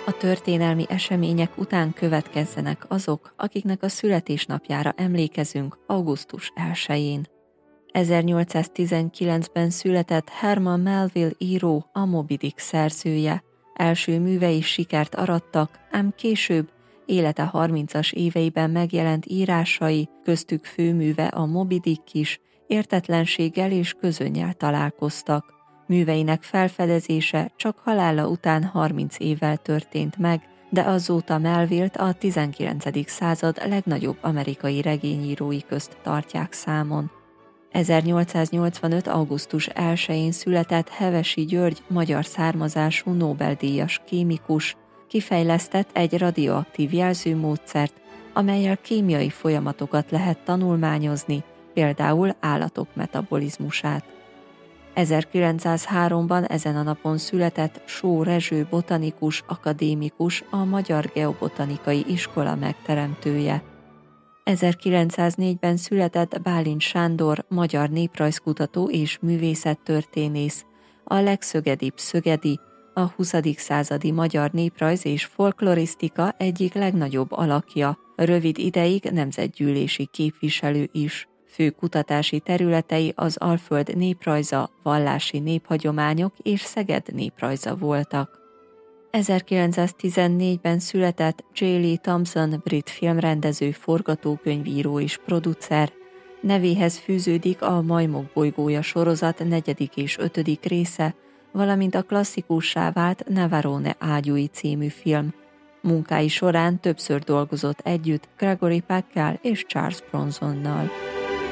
A történelmi események után következzenek azok, akiknek a születésnapjára emlékezünk augusztus 1-én. 1819-ben született Herman Melville író, a Moby Dick szerzője. Első művei sikert arattak, ám később, élete 30-as éveiben megjelent írásai, köztük főműve a Moby Dick is, értetlenséggel és közönnyel találkoztak. Műveinek felfedezése csak halála után 30 évvel történt meg, de azóta Melville-t a 19. század legnagyobb amerikai regényírói közt tartják számon. 1885. augusztus 1-én született Hevesi György magyar származású Nobel-díjas kémikus, kifejlesztett egy radioaktív jelzőmódszert, amellyel kémiai folyamatokat lehet tanulmányozni, például állatok metabolizmusát. 1903-ban ezen a napon született Só Rezső botanikus, akadémikus, a Magyar Geobotanikai Iskola megteremtője. 1904-ben született Bálint Sándor, magyar néprajzkutató és művészettörténész, a legszögedibb szögedi, a 20. századi magyar néprajz és folklorisztika egyik legnagyobb alakja, rövid ideig nemzetgyűlési képviselő is. Fő kutatási területei az Alföld néprajza, vallási néphagyományok és Szeged néprajza voltak. 1914-ben született J. Lee Thompson, brit filmrendező, forgatókönyvíró és producer. Nevéhez fűződik a Majmok bolygója sorozat 4. és 5. része, valamint a klasszikussá vált Navarone ágyúi című film. Munkái során többször dolgozott együtt Gregory Peckkel és Charles Bronsonnal.